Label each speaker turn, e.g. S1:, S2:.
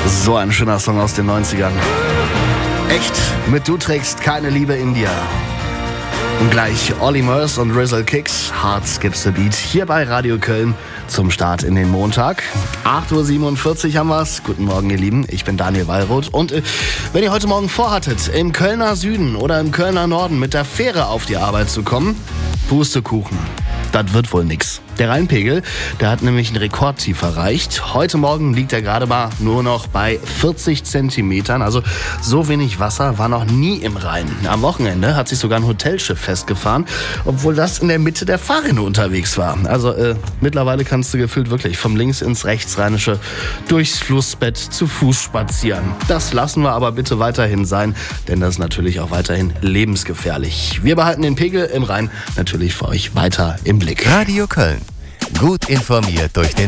S1: So ein schöner Song aus den 90ern. Echt, mit Du trägst keine Liebe in dir. Und gleich Olly Murs und Rizzle Kicks, Hard Skips the Beat, hier bei Radio Köln zum Start in den Montag. 8.47 Uhr haben wir's. Guten Morgen, ihr Lieben. Ich bin Daniel Wallroth. Und wenn ihr heute Morgen vorhattet, im Kölner Süden oder im Kölner Norden mit der Fähre auf die Arbeit zu kommen, Pustekuchen. Das wird wohl nix. Der Rheinpegel, der hat nämlich ein Rekordtief erreicht. Heute Morgen liegt er gerade mal nur noch bei 40 Zentimetern. Also so wenig Wasser war noch nie im Rhein. Am Wochenende hat sich sogar ein Hotelschiff festgefahren, obwohl das in der Mitte der Fahrrinne unterwegs war. Also mittlerweile kannst du gefühlt wirklich vom links ins rechtsrheinische durchs Flussbett zu Fuß spazieren. Das lassen wir aber bitte weiterhin sein, denn das ist natürlich auch weiterhin lebensgefährlich. Wir behalten den Pegel im Rhein natürlich für euch weiter im Blick.
S2: Radio Köln. Gut informiert durch den